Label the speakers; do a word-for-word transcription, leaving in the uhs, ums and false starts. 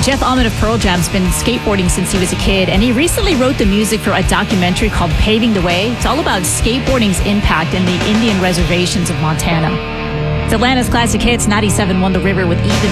Speaker 1: Jeff Ament of Pearl Jam's been skateboarding since he was a kid, and he recently wrote the music for a documentary called Paving the Way. It's all about skateboarding's impact in the Indian reservations of Montana. It's Atlanta's Classic Hits, ninety-seven point one The River with Even